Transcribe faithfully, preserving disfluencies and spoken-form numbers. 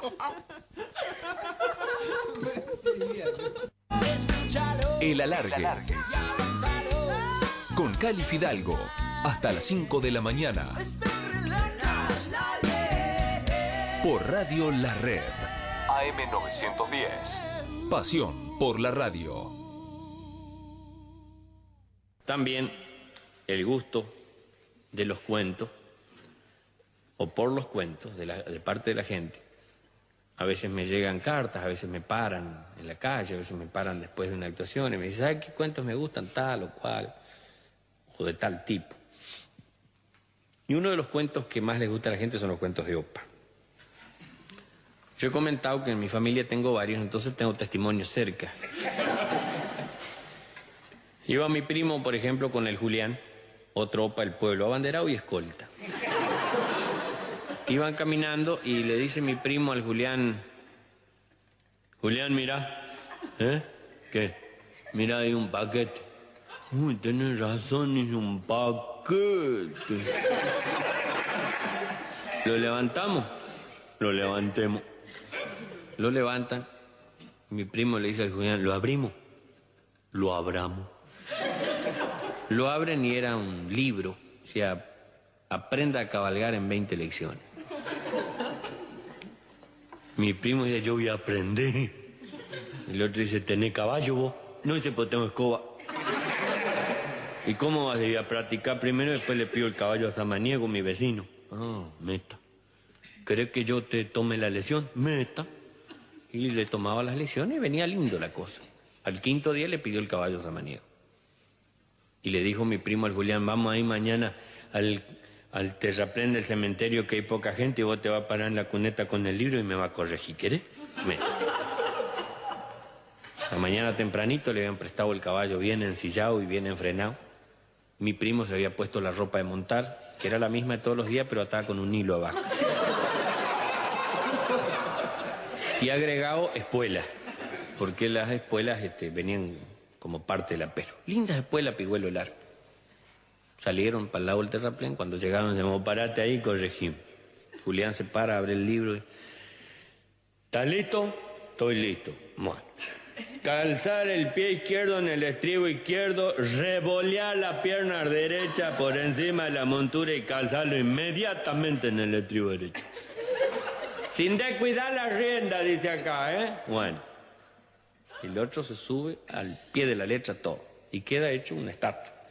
El Alargue. Con Cali Fidalgo. Hasta las cinco de la mañana. Por Radio La Red. A M novecientos diez. Pasión por la radio. También el gusto de los cuentos, o por los cuentos, de, la, de parte de la gente. A veces me llegan cartas, a veces me paran en la calle, a veces me paran después de una actuación y me dicen, ¿sabes qué cuentos me gustan? Tal o cual, o de tal tipo. Y uno de los cuentos que más les gusta a la gente son los cuentos de Opa. Yo he comentado que en mi familia tengo varios, entonces tengo testimonios cerca. Iba mi primo, por ejemplo, con el Julián, otro Opa del pueblo, abanderado y escolta. Iban caminando y le dice mi primo al Julián, Julián, mira, ¿eh? ¿Qué? Mira, hay un paquete. Uy, tenés razón, es un paquete. ¿Lo levantamos? Lo levantemos. Lo levantan. Mi primo le dice al Julián, ¿lo abrimos? Lo abramos. Lo abren y era un libro, o sea, aprenda a cabalgar en veinte lecciones. Mi primo dice, yo voy a aprender. El otro dice, ¿tenés caballo vos? No, dice, pues tengo escoba. ¿Y cómo vas a ir a practicar primero? Después le pido el caballo a Samaniego, mi vecino. Ah, meta. ¿Querés que yo te tome la lección? Meta. Y le tomaba las lecciones y venía lindo la cosa. Al quinto día le pidió el caballo a Samaniego. Y le dijo mi primo al Julián, vamos ahí mañana al, al terraplén del cementerio que hay poca gente y vos te vas a parar en la cuneta con el libro y me vas a corregir, ¿querés? Me. La mañana tempranito le habían prestado el caballo bien ensillado y bien enfrenado. Mi primo se había puesto la ropa de montar, que era la misma de todos los días, pero atada con un hilo abajo. Y agregado espuelas, porque las espuelas este, venían como parte del apero. Lindas espuelas, pigüelo largo. Salieron para el lado del terraplén, cuando llegaron, llamó, parate ahí, corregimos. Julián se para, abre el libro y... ¿Estás listo? Estoy listo. Bueno. Calzar el pie izquierdo en el estribo izquierdo, revolear la pierna derecha por encima de la montura y calzarlo inmediatamente en el estribo derecho. Sin descuidar la rienda, dice acá, ¿eh? Bueno. Y el otro se sube al pie de la letra todo. Y queda hecho una estatua.